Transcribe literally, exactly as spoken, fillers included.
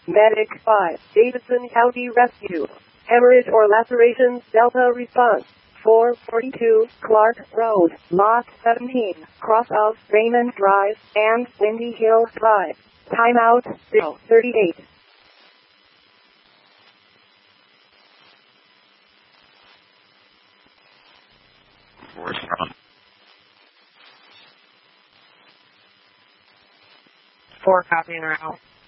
Medic five, Davidson County Rescue. Hemorrhage or lacerations, Delta response. four forty-two Clark Road, Lot seventeen, cross of Raymond Drive and Windy Hill Drive. Timeout zero thirty-eight. Force run. Four copying route.